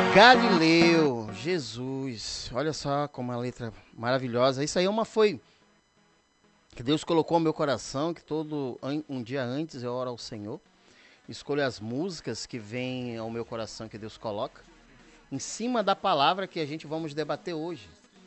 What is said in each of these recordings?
Galileu, Jesus, olha só como a letra maravilhosa. Isso aí foi que Deus colocou no meu coração, que um dia antes eu oro ao Senhor, escolho as músicas que vêm ao meu coração que Deus coloca, em cima da palavra que a gente vamos debater hoje.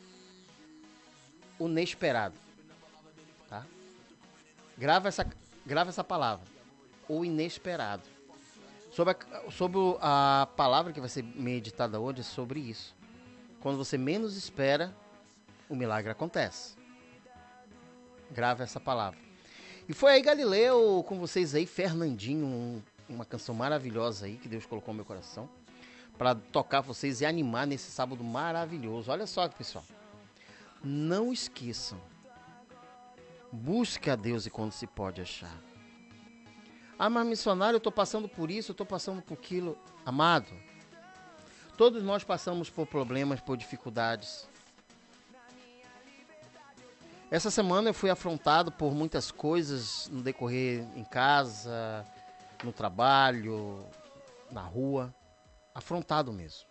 O inesperado, tá? Grava essa palavra, o inesperado. Sobre a palavra que vai ser meditada hoje é sobre isso. Quando você menos espera, o milagre acontece. Grava essa palavra. E foi aí Galileu com vocês aí, Fernandinho, uma canção maravilhosa aí que Deus colocou no meu coração para tocar vocês e animar nesse sábado maravilhoso. Olha só, pessoal. Não esqueçam. Busque a Deus enquanto se pode achar. Ah, mas missionário, eu estou passando por isso, eu estou passando por aquilo. Amado, todos nós passamos por problemas, por dificuldades. Essa semana eu fui afrontado por muitas coisas no decorrer em casa, no trabalho, na rua. Afrontado mesmo.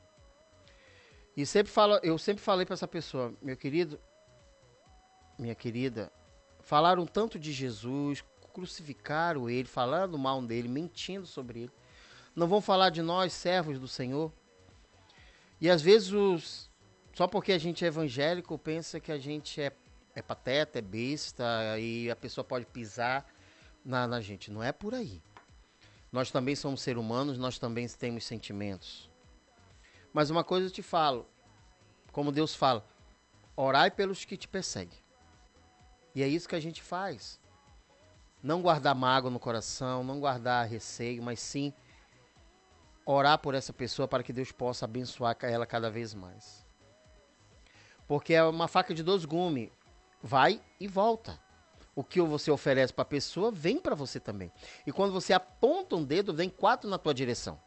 E eu sempre falei para essa pessoa, meu querido, minha querida, falaram tanto de Jesus, crucificaram ele, falando mal dele, mentindo sobre ele. Não vão falar de nós, servos do Senhor. E às vezes, só porque a gente é evangélico, pensa que a gente é pateta, é besta, e a pessoa pode pisar na gente. Não é por aí. Nós também somos seres humanos, nós também temos sentimentos. Mas uma coisa eu te falo, como Deus fala, orai pelos que te perseguem. E é isso que a gente faz. Não guardar mágoa no coração, não guardar receio, mas sim orar por essa pessoa para que Deus possa abençoar ela cada vez mais. Porque é uma faca de dois gumes, vai e volta. O que você oferece para a pessoa vem para você também. E quando você aponta um dedo, vem 4 na tua direção.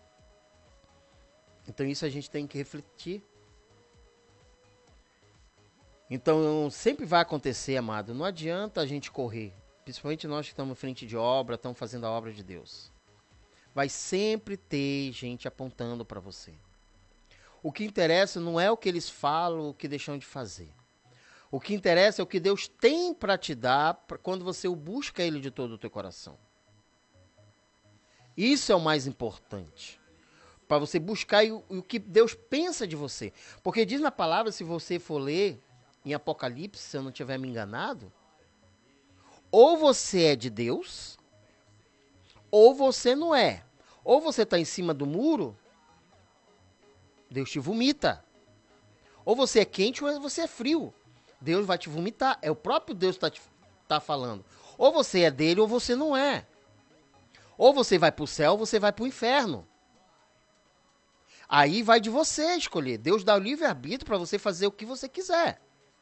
Então isso a gente tem que refletir. Então sempre vai acontecer, amado. Não adianta a gente correr. Principalmente nós que estamos em frente de obra, estamos fazendo a obra de Deus. Vai sempre ter gente apontando para você. O que interessa não é o que eles falam, o que deixam de fazer. O que interessa é o que Deus tem para te dar quando você o busca Ele de todo o teu coração. Isso é o mais importante. Para você buscar o que Deus pensa de você. Porque diz na palavra, se você for ler em Apocalipse, se eu não estiver me enganado, ou você é de Deus, ou você não é. Ou você está em cima do muro, Deus te vomita. Ou você é quente ou você é frio. Deus vai te vomitar. É o próprio Deus que tá falando. Ou você é dele ou você não é. Ou você vai para o céu ou você vai para o inferno. Aí vai de você escolher. Deus dá o livre-arbítrio para você fazer o que você quiser.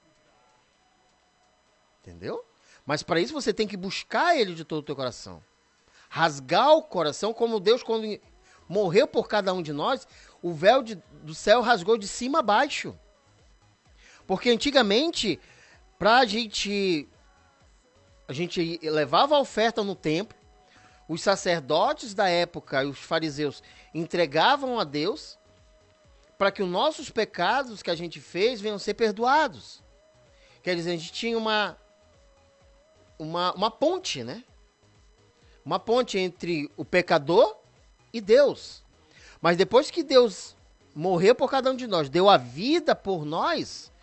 Entendeu? Mas para isso você tem que buscar ele de todo o teu coração. Rasgar o coração, como Deus, quando morreu por cada um de nós, o véu do céu rasgou de cima a baixo. Porque antigamente, a gente levava a oferta no templo, os sacerdotes da época, os fariseus, entregavam a Deus para que os nossos pecados que a gente fez venham ser perdoados. Quer dizer, a gente tinha uma ponte, né? Uma ponte entre o pecador e Deus. Mas depois que Deus morreu por cada um de nós, deu a vida por nós,